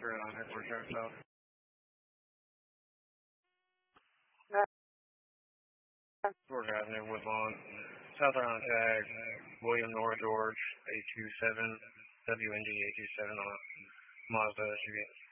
309 headquarters here south. Georgia Avenue, Woodlawn, South Island tag, William Nora George, 827, WNG 827 on a Mazda SUV.